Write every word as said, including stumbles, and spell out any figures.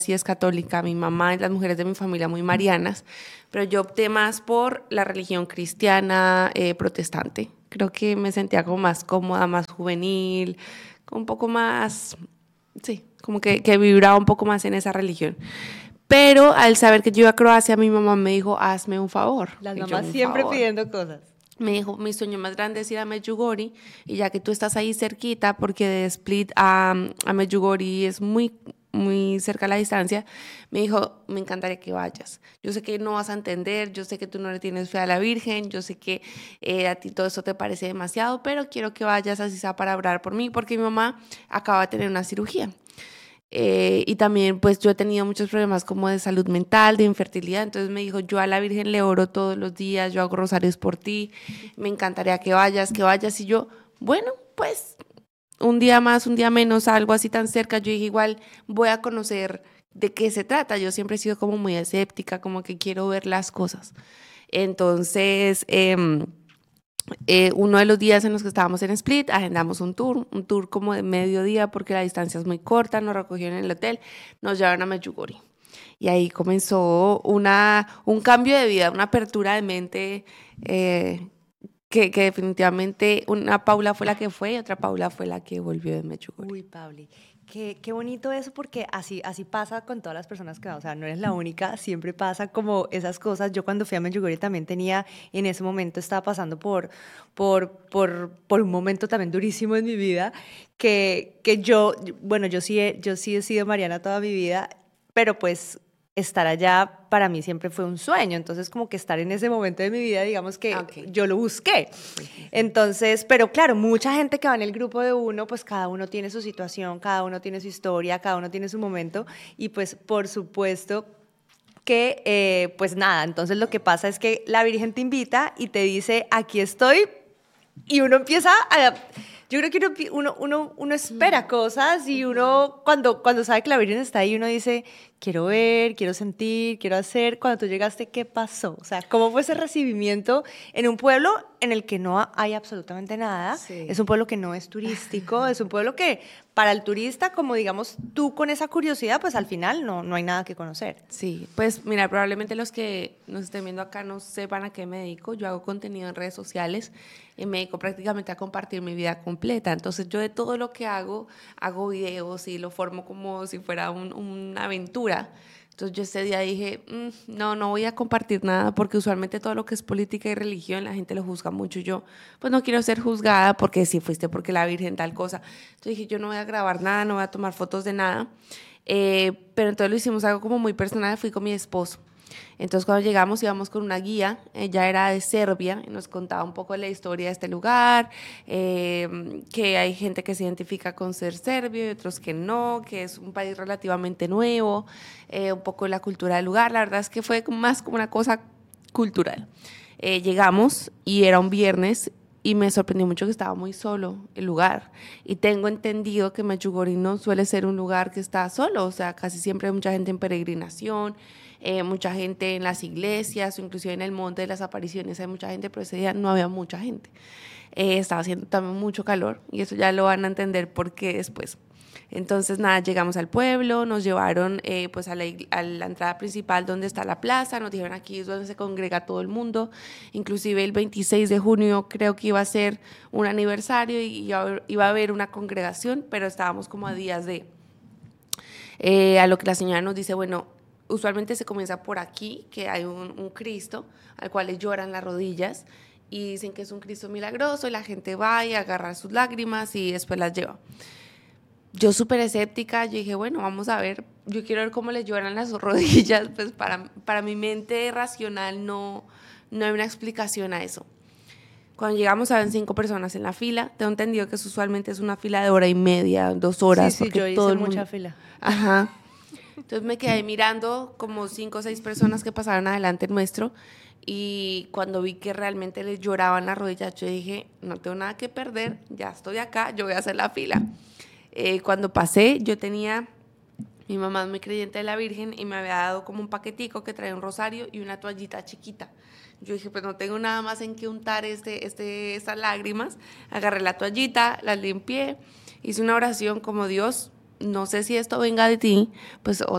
sí es católica, mi mamá y las mujeres de mi familia muy marianas, pero yo opté más por la religión cristiana eh, protestante. Creo que me sentía como más cómoda, más juvenil, un poco más, sí, como que, que vibraba un poco más en esa religión. Pero al saber que yo iba a Croacia, mi mamá me dijo, hazme un favor. Las Y yo, mamás un siempre favor. pidiendo cosas. Me dijo, mi sueño más grande es ir a Medjugorje, y ya que tú estás ahí cerquita, porque de Split a, a Medjugorje es muy, muy cerca la distancia, me dijo, me encantaría que vayas. Yo sé que no vas a entender, yo sé que tú no le tienes fe a la Virgen, yo sé que eh, a ti todo esto te parece demasiado, pero quiero que vayas así sea para orar por mí, porque mi mamá acaba de tener una cirugía. Eh, y también pues yo he tenido muchos problemas como de salud mental, de infertilidad, entonces me dijo, yo a la Virgen le oro todos los días, yo hago rosarios por ti, me encantaría que vayas, que vayas, y yo, bueno, pues un día más, un día menos, algo así tan cerca, yo dije, igual voy a conocer de qué se trata, yo siempre he sido como muy escéptica, como que quiero ver las cosas, entonces... Eh, eh, uno de los días en los que estábamos en Split, agendamos un tour, un tour como de mediodía porque la distancia es muy corta, nos recogieron en el hotel, nos llevaron a Medjugorje. Y ahí comenzó una, un cambio de vida, una apertura de mente eh, que, que definitivamente una Paula fue la que fue y otra Paula fue la que volvió de Medjugorje. Uy, Pauli, qué, qué bonito eso porque así, así pasa con todas las personas que van, o sea, no eres la única, siempre pasa como esas cosas. Yo cuando fui a Medjugorje también tenía, en ese momento estaba pasando por, por, por, por un momento también durísimo en mi vida, que, que yo, bueno, yo sí, he, yo sí he sido mariana toda mi vida, pero pues estar allá para mí siempre fue un sueño, entonces como que estar en ese momento de mi vida, digamos que Okay. yo lo busqué. Entonces, pero claro, mucha gente que va en el grupo de uno, pues cada uno tiene su situación, cada uno tiene su historia, cada uno tiene su momento y pues por supuesto que eh, pues nada, entonces lo que pasa es que la Virgen te invita y te dice, aquí estoy, y uno empieza a... Yo creo que uno, uno, uno, uno espera cosas y uno cuando, cuando sabe que la Virgen está ahí, uno dice, quiero ver, quiero sentir, quiero hacer. Cuando tú llegaste, ¿qué pasó? O sea, ¿cómo fue ese recibimiento en un pueblo en el que no hay absolutamente nada? Sí. Es un pueblo que no es turístico, es un pueblo que para el turista, como digamos tú con esa curiosidad, pues al final no, no hay nada que conocer. Sí, pues mira, probablemente los que nos estén viendo acá no sepan a qué me dedico. Yo hago contenido en redes sociales y me dedico prácticamente a compartir mi vida completa. Entonces yo de todo lo que hago, hago videos y lo formo como si fuera un, una aventura. Entonces yo ese día dije, mmm, no, no voy a compartir nada porque usualmente todo lo que es política y religión la gente lo juzga mucho. Yo pues no quiero ser juzgada porque si fuiste porque la Virgen tal cosa. Entonces dije, yo no voy a grabar nada, no voy a tomar fotos de nada. Eh, pero entonces lo hicimos algo como muy personal, fui con mi esposo. Entonces cuando llegamos íbamos con una guía, ella era de Serbia y nos contaba un poco de la historia de este lugar, eh, que hay gente que se identifica con ser serbio y otros que no, que es un país relativamente nuevo, eh, un poco de la cultura del lugar. La verdad es que fue más como una cosa cultural. Eh, llegamos y era un viernes y me sorprendió mucho que estaba muy solo el lugar. Y tengo entendido que Medjugorje no suele ser un lugar que está solo, o sea, casi siempre hay mucha gente en peregrinación, eh, mucha gente en las iglesias, o inclusive en el Monte de las Apariciones hay mucha gente, pero ese día no había mucha gente. Eh, estaba haciendo también mucho calor y eso ya lo van a entender por qué después. Entonces, nada, llegamos al pueblo, nos llevaron eh, pues a la, a la entrada principal donde está la plaza, nos dijeron aquí es donde se congrega todo el mundo, inclusive el veintiséis de junio creo que iba a ser un aniversario y iba, iba a haber una congregación, pero estábamos como a días de... Eh, a lo que la señora nos dice, bueno, usualmente se comienza por aquí, que hay un, un Cristo al cual le lloran las rodillas y dicen que es un Cristo milagroso y la gente va y agarra sus lágrimas y después las lleva. Yo súper escéptica, yo dije, bueno, vamos a ver, yo quiero ver cómo le lloran las rodillas, pues para, para mi mente racional no, no hay una explicación a eso. Cuando llegamos habían cinco personas en la fila, tengo entendido que usualmente es una fila de hora y media, dos horas. Sí, sí, porque yo hice todo el mucha mundo... fila. Ajá. Entonces me quedé mirando como cinco o seis personas que pasaron adelante nuestro y cuando vi que realmente les lloraban las rodillas, yo dije, no tengo nada que perder, ya estoy acá, yo voy a hacer la fila. Eh, cuando pasé, yo tenía, mi mamá es muy creyente de la Virgen y me había dado como un paquetico que traía un rosario y una toallita chiquita. Yo dije, pues no tengo nada más en que untar este, este, estas lágrimas. Agarré la toallita, la limpié, hice una oración como Dios, no sé si esto venga de ti, pues